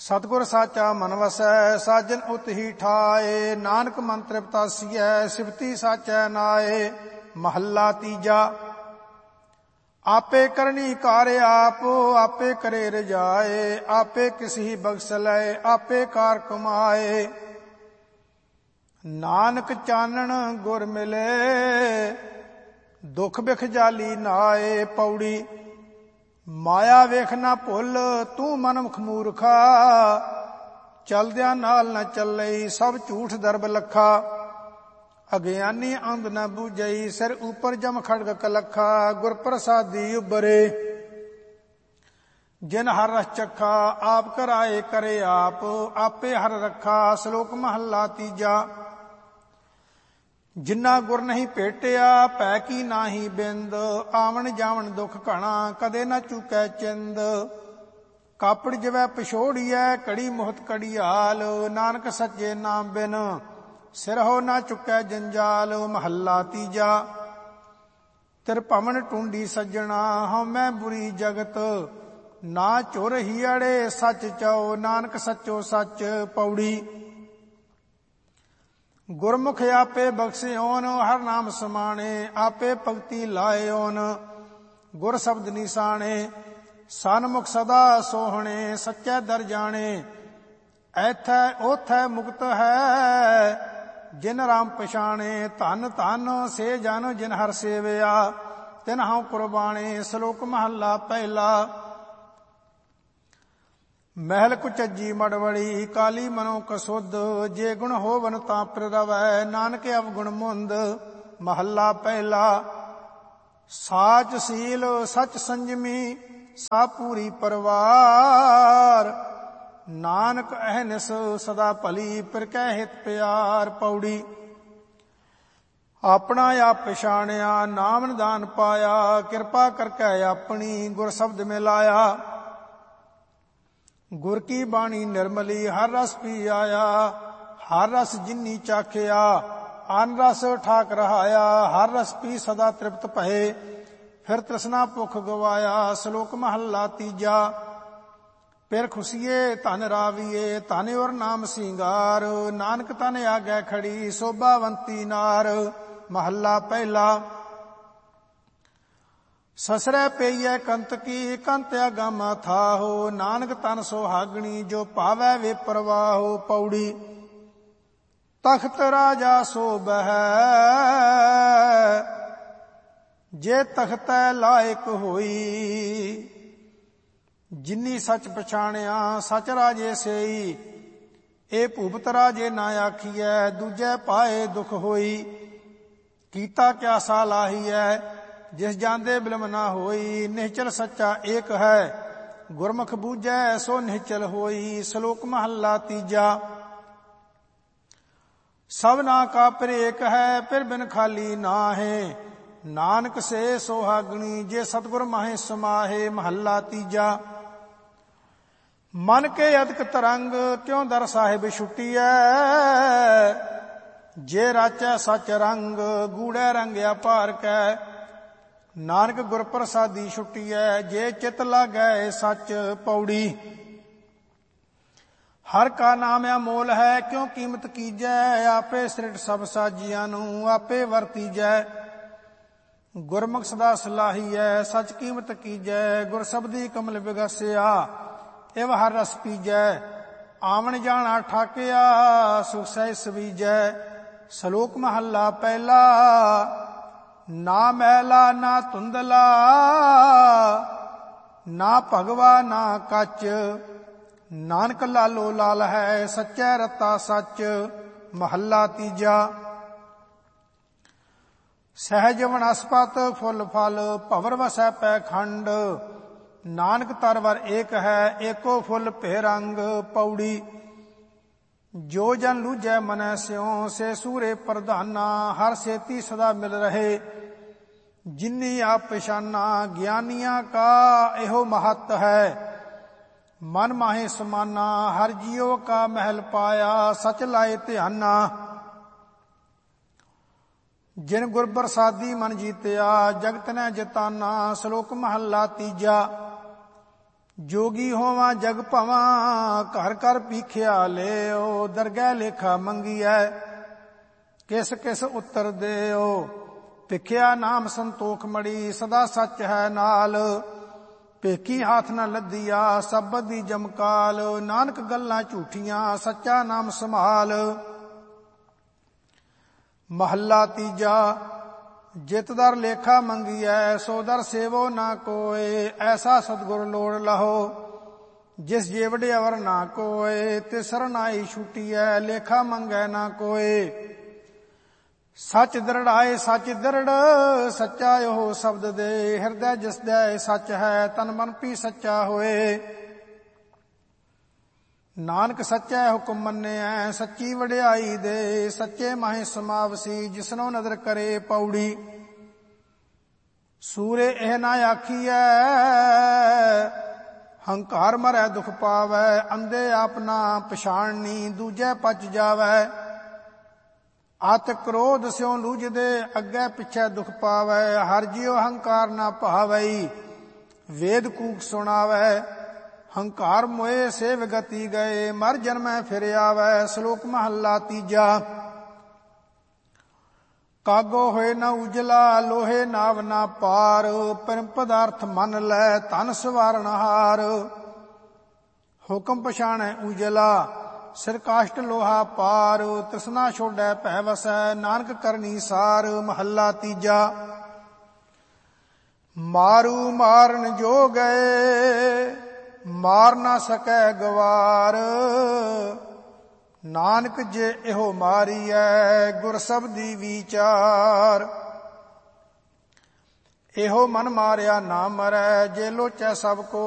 ਸਤਿਗੁਰ ਸਾਚਾ ਮਨ ਵਸੈ, ਸਾਜਨ ਉਤ ਹੀ ਠਾਏ। ਨਾਨਕ ਮਨ ਤ੍ਰਿਪਤਾਸੀਐ, ਸਿਫਤੀ ਸਾਚੈ ਨਾਏ। ਮਹੱਲਾ ਤੀਜਾ। ਆਪੇ ਕਰਨੀ ਕਾਰ ਆਪ, ਆਪੇ ਕਰੇ ਰਜਾਏ। ਆਪੇ ਕਿਸੀ ਬਖਸ਼ ਲੈ, ਆਪੇ ਕਾਰ ਕਮਾਏ। ਨਾਨਕ ਚਾਨਣ ਗੁਰ ਮਿਲੇ, ਦੁਖ ਬਿਖ ਜਾਲੀ ਨਾਏ। ਪੌੜੀ। ਮਾਇਆ ਵੇਖ ਨਾ ਭੁੱਲ, ਤੂੰ ਮਨਮੁਖ ਮੂਰਖਾ। ਚਲਦਿਆਂ ਨਾਲ ਨਾ ਚੱਲਈ, ਸਭ ਝੂਠ ਦਰਬ ਲੱਖਾ। ਅਗਿਆਨੀ ਅੰਧ ਨ ਬੂਝਈ, ਸਿਰ ਉਪਰ ਜਮ ਖੜਗ ਕਲੱਖਾ। ਗੁਰ ਪ੍ਰਸਾਦੀ ਉਬਰੇ, ਜਿਨ ਹਰ ਰਸ ਚੱਖਾ। ਆਪ ਕਰਾਏ ਕਰੇ ਆਪ, ਆਪੇ ਹਰ ਰੱਖਾ। ਸ਼ਲੋਕ ਮਹੱਲਾ ਤੀਜਾ। ਜਿੰਨਾ ਗੁਰ ਨਹੀਂ ਭੇਟਿਆ, ਭੈ ਕੀ ਨਾਹੀ ਬਿੰਦ। ਆਵਣ ਜਾਵਣ ਦੁਖ ਘਣਾ, ਕਦੇ ਨਾ ਚੁਕੈ ਚਿੰਦ। ਕਾਪੜ ਜਿਵੈ ਪਛੋੜੀਐ, ਕੜੀ ਮੁਹਤ ਕੜੀਆਲ। ਨਾਨਕ ਸੱਚੇ ਨਾਮ ਬਿਨ, ਸਿਰਹੁ ਨਾ ਚੁਕੈ ਜੰਜਾਲ। ਮਹੱਲਾ ਤੀਜਾ। ਤਿਰਭਵਨ ਟੁੰਡੀ ਸੱਜਣਾ, ਹਉਮੈ ਬੁਰੀ ਜਗਤ। ਨਾ ਝੁਰ ਹੀਅੜੇ, ਸੱਚ ਚਉ। ਨਾਨਕ ਸੱਚੋ ਸੱਚ। ਪੌੜੀ। ਗੁਰਮੁਖ ਆਪੇ ਬਖਸ਼ਿਓਨ, ਹਰ ਨਾਮ ਸਮਾਣੇ। ਆਪੇ ਭਗਤੀ ਲਾਇਓਨ, ਗੁਰ ਸ਼ਬਦ ਨਿਸ਼ਾਨੇ। ਸਨਮੁਖ ਸਦਾ ਸੋਹਣੇ, ਸੱਚੇ ਦਰ ਜਾਣੇ। ਐਥੈ ਓਥੈ ਮੁਕਤ ਹੈ, ਜਿਨ ਰਾਮ ਪਛਾਣੇ। ਧਨ ਧਨ ਸੇ ਜਨ, ਜਿਨ ਹਰ ਸੇਵਿਆ। ਤਿਨ ਹਉ ਕੁਰਬਾਣੇ। ਸ਼ਲੋਕ ਮਹੱਲਾ ਪਹਿਲਾ। ਮਹਿਲ ਕੁਚੱਜੀ ਮੜਵੜੀ, ਕਾਲੀ ਮਨੋ ਕਸੁੱਧ। ਜੇ ਗੁਣ ਹੋਵਨ ਤਾਂ ਪ੍ਰਰਵੈ, ਨਾਨਕ ਅਵਗੁਣ ਮੁੰਦ। ਮਹੱਲਾ ਪਹਿਲਾ। ਸਾਚ ਸੀਲ ਸਚ ਸੰਜਮੀ, ਸਾ ਪੂਰੀ ਪਰਵਾਰ। ਨਾਨਕ ਅਹਨਿਸ ਸਦਾ ਭਲੀ, ਪਿਰ ਕੈ ਹਿਤ ਪਿਆਰ। ਪੌੜੀ। ਆਪਣਾ ਆਪ ਪਛਾਣਿਆ, ਨਾਮ ਨਿਦਾਨ ਪਾਇਆ। ਕਿਰਪਾ ਕਰਕੇ ਆਪਣੀ, ਗੁਰ ਸ਼ਬਦ ਮਿਲਾਇਆ। ਗੁਰ ਕੀ ਬਾਣੀ ਨਿਰਮਲੀ, ਹਰ ਰਸ ਪੀ ਆਇਆ। ਹਰ ਰਸ ਜਿਨੀ ਚਾਖਿਆ, ਅਨ ਰਸ ਠਾਕ ਰਹਾਇਆ। ਹਰ ਰਸ ਪੀ ਸਦਾ ਤ੍ਰਿਪਤ ਭਏ, ਫਿਰ ਤ੍ਰਿਸ਼ਨਾ ਭੁਖ ਗਵਾਇਆ। ਸ਼ਲੋਕ ਮਹੱਲਾ ਤੀਜਾ। ਫਿਰ ਖੁਸ਼ੀਏ ਧਨ ਰਾਵੀਏ, ਧਨ ਔਰ ਨਾਮ ਸਿੰਗਾਰ। ਨਾਨਕ ਤਨ ਆਗੈ ਖੜੀ, ਸੋਭਾਵੰਤੀ ਨਾਰ। ਮਹੱਲਾ ਪਹਿਲਾ। ਸਸਰੈ ਪਈਐ ਕੰਤਕੀ, ਕੰਤ ਆਗਾਮਾ ਥਾਹੋ। ਨਾਨਕ ਤਨ ਸੁਹਾਗਣੀ, ਜੋ ਭਾਵੈ ਵੇ ਪ੍ਰਵਾਹੋ। ਪੌੜੀ। ਤਖਤ ਰਾਜਾ ਸੋਭੈ, ਜੇ ਤਖਤੈ ਲਾਇਕ ਹੋਈ। ਜਿਨੀ ਸੱਚ ਪਛਾਣਿਆ, ਸਚ ਰਾਜੇ ਸੇਈ। ਇਹ ਭੂਪਤ ਰਾਜੇ ਨਾ ਆਖੀਐ, ਦੂਜੈ ਪਾਏ ਦੁਖ ਹੋਈ। ਕੀਤਾ ਕਿਆ ਸਾਲਾਹੀਐ, ਜਿਸ ਜਾਂਦੇ ਬਿਲਮ ਨਾ ਹੋਈ। ਨਿਹਚਲ ਸੱਚਾ ਏਕ ਹੈ, ਗੁਰਮੁਖ ਬੂਝੈ ਸੋ ਨਿਹਚਲ ਹੋਈ। ਸ਼ਲੋਕ ਮਹੱਲਾ ਤੀਜਾ। ਸਭਨਾ ਕਾ ਪਿਰ ਏਕ ਹੈ, ਪਿਰ ਬਿਨ ਖਾਲੀ ਨਾਹੇ। ਨਾਨਕ ਸੇ ਸੁਹਾਗਣੀ, ਜੇ ਸਤਿਗੁਰ ਮਾਹੇ ਸਮਾਹੇ। ਮਹੱਲਾ ਤੀਜਾ। ਮਨ ਕੇ ਅਦਕ ਤਰੰਗ, ਕਿਉ ਦਰ ਸਾਹਿਬ ਛੁੱਟੀਐ। ਜੇ ਰਾਚੈ ਸਚ ਰੰਗ, ਗੂੜੈ ਰੰਗ ਅਪਾਰ ਕੈ। ਨਾਨਕ ਗੁਰ ਪ੍ਰਸਾਦੀ ਛੁੱਟੀਐ, ਜੇ ਚਿਤ ਲਾਗੈ ਸੱਚ। ਪੌੜੀ। ਹਰ ਕਾ ਨਾਮ ਅਮੋਲ ਹੈ, ਕਿਉ ਕੀਮਤ ਕੀਜੈ। ਆਪੇ ਸ੍ਰਿਟ ਸਭ ਸਾਜੀਆਂ ਨੂੰ, ਆਪੇ ਵਰਤੀਜੈ। ਗੁਰਮੁਖ ਸਦਾ ਸਲਾਹੀਐ, ਸਚ ਕੀਮਤ ਕੀਜੈ। ਗੁਰ ਸ਼ਬਦੀ ਕਮਲ ਵਿਗਸਿਆ, ਇਵ ਹਰ ਰਸ ਪੀਜੈ। ਆਵਣ ਜਾਣਾ ਠਾਕਿਆ, ਸੁਖ ਸਹਿ ਸਵੀਜੈ। ਸ਼ਲੋਕ ਮਹੱਲਾ ਪਹਿਲਾ। ਨਾ ਮੈਲਾ ਨਾ ਧੁੰਦਲਾ, ਨਾ ਭਗਵਾ ਨਾ ਕੱਚ। ਨਾਨਕ ਲਾਲੋ ਲਾਲ ਹੈ, ਸੱਚੈ ਰਤਾ ਸੱਚ। ਮਹੱਲਾ ਤੀਜਾ। ਸਹਿਜ ਵਨਸਪਤ ਫੁੱਲ ਫਲ, ਭਵਰ ਵਸੈ ਪੈ ਖੰਡ। ਨਾਨਕ ਤਰਵਰ ਏਕ ਹੈ, ਏਕੋ ਫੁੱਲ ਭੇ ਰੰਗ। ਪੌੜੀ। ਜੋ ਜਨ ਲੂਝੈ ਮਨੈ ਸਿਉ, ਸੇ ਸੂਰੇ ਪ੍ਰਧਾਨਾ। ਹਰ ਸੇਤੀ ਸਦਾ ਮਿਲ ਰਹੇ, ਜਿਨੀ ਆਪ ਪਛਾਨਾ। ਗਿਆਨੀਆਂ ਕਾ ਇਹੋ ਮਹੱਤ ਹੈ, ਮਨ ਮਾਹੇ ਸਮਾਨਾ। ਹਰ ਜੀਉ ਕਾ ਮਹਿਲ ਪਾਇਆ, ਸਚ ਲਾਏ ਧਿਆਨਾ। ਜਿਨ ਗੁਰ ਪ੍ਰਸਾਦੀ ਮਨ ਜੀਤਿਆ, ਜਗਤ ਨੇ ਜਿਤਾਨਾ। ਸ਼ਲੋਕ ਮਹੱਲਾ ਤੀਜਾ। ਜੋਗੀ ਹੋਵਾਂ ਜਗ ਭਵਾਂ, ਘਰ ਘਰ ਪੀਖਿਆ ਲਿਓ। ਦਰਗਹਿ ਲੇਖਾ ਮੰਗੀਐ, ਕਿਸ ਕਿਸ ਉੱਤਰ ਦਿਓ। ਭਿਖਿਆ ਨਾਮ ਸੰਤੋਖ ਮੜੀ, ਸਦਾ ਸੱਚ ਹੈ ਨਾਲ। ਭੇਖੀ ਹਾਥ ਨ ਲੱਧੀਆ, ਸਬਦ ਦੀ ਜਮਕਾਲ। ਨਾਨਕ ਗੱਲਾਂ ਝੂਠੀਆਂ, ਸੱਚਾ ਨਾਮ ਸੰਭਾਲ। ਮਹੱਲਾ ਤੀਜਾ। ਜਿਤ ਦਰ ਲੇਖਾ ਮੰਗੀਐ, ਸੋ ਦਰ ਸੇਵੋ ਨਾ ਕੋਏ। ਐਸਾ ਸਤਿਗੁਰ ਲੋੜ ਲਹੋ, ਜਿਸ ਜੇਵੜੇ ਅਵਰ ਨਾ ਕੋਏ। ਤਿਸ ਸਰਨਾਈ ਛੁਟੀਐ, ਲੇਖਾ ਮੰਗੈ ਨਾ ਕੋਏ। ਸੱਚ ਦ੍ਰਿੜਾਏ ਸੱਚ ਦ੍ਰਿੜ, ਸੱਚਾ ਉਹ ਸ਼ਬਦ ਦੇ। ਹਿਰਦੈ ਜਿਸਦੈ ਸੱਚ ਹੈ, ਤਨ ਮਨ ਵੀ ਸੱਚਾ ਹੋਏ। ਨਾਨਕ ਸੱਚੈ ਹੁਕਮ ਮੰਨਿਐ, ਸੱਚੀ ਵਡਿਆਈ ਦੇ। ਸੱਚੇ ਮਾਹੇ ਸਮਾਵਸੀ, ਜਿਸਨੋ ਨਦਰ ਕਰੇ ਪੌੜੀ। ਸੂਰੇ ਇਹ ਨਾ ਆਖੀਐ, ਹੰਕਾਰ ਮਰੈ ਦੁਖ ਪਾਵੈ। ਅੰਧੇ ਆਪਨਾ ਪਛਾਣਨੀ, ਦੂਜੇ ਪਚ ਜਾਵੈ। ਅਤ ਕ੍ਰੋਧ ਸਿਉ ਲੂਝਦੇ, ਅੱਗੇ ਪਿੱਛੇ ਦੁਖ ਪਾਵੈ। ਹਰ ਜਿਉ ਹੰਕਾਰ ਨਾ ਭਾਵਈ, ਵੇਦ ਕੂਕ ਸੁਣਾਵੈ। ਹੰਕਾਰ ਮੋਏ ਸੇ ਵਿਗਤੀ ਗਏ, ਮਰ ਜਨਮੈ ਫਿਰ ਆਵੈ। ਸ਼ਲੋਕ ਮਹੱਲਾ ਤੀਜਾ। ਕਾਗੋ ਹੋਏ ਨਾ ਉਜਲਾ, ਲੋਹੇ ਨਾਵ ਨਾ ਪਾਰ। ਪਰਮ ਪਦਾਰਥ ਮੰਨ ਲੈ, ਧਨ ਸਵਾਰਨ ਹਾਰ। ਹੁਕਮ ਪਛਾਣੈ ਉਜਲਾ, ਸਿਰ ਕਾਸ਼ਟ ਲੋਹਾ ਪਾਰ। ਤ੍ਰਿਸ਼ਨਾ ਛੋੜੈ ਭੈ ਵਸੈ, ਨਾਨਕ ਕਰਨੀ ਸਾਰ। ਮਹੱਲਾ ਤੀਜਾ। ਮਾਰੂ ਮਾਰਨ ਜੋ ਗਏ, ਮਾਰ ਨਾ ਸਕੈ ਗਵਾਰ। ਨਾਨਕ ਜੇ ਇਹੋ ਮਾਰੀਐ, ਗੁਰ ਸਬਦੀ ਵਿਚਾਰ। ਇਹੋ ਮਨ ਮਾਰਿਆ ਨਾ ਮਰੈ, ਜੇ ਲੋਚੈ ਸਭ ਕੋ।